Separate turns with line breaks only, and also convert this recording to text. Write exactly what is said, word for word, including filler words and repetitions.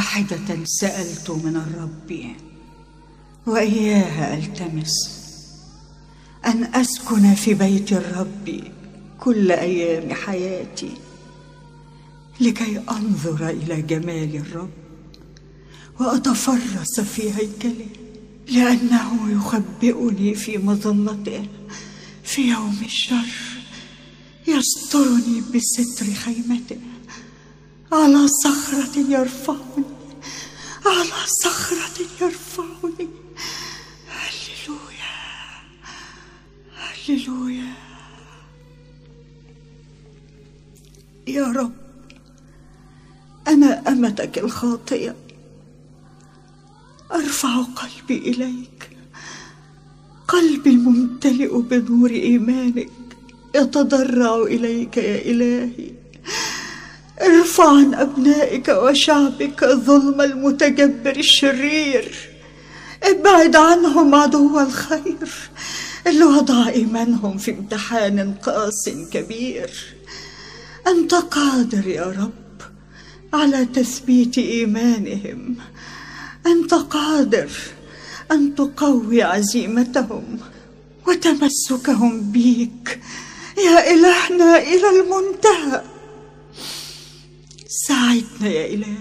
واحدة سألت من الرب وإياها ألتمس، أن أسكن في بيت الرب كل أيام حياتي، لكي أنظر إلى جمال الرب وأتفرس في هيكله، لأنه يخبئني في مظلته في يوم الشر، يسترني بستر خيمته، على صخرة يرفعني، على صخرة يرفعني. هللويا هللويا. يا رب، أنا أمتك الخاطئة، أرفع قلبي إليك، قلبي الممتلئ بنور إيمانك يتضرع إليك يا إلهي. ارفع عن أبنائك وشعبك ظلم المتجبر الشرير، ابعد عنهم عدو الخير اللي وضع إيمانهم في امتحان قاس كبير. أنت قادر يا رب على تثبيت إيمانهم، أنت قادر أن تقوي عزيمتهم وتمسكهم بيك يا إلهنا إلى المنتهى. ساعدنا يا إله.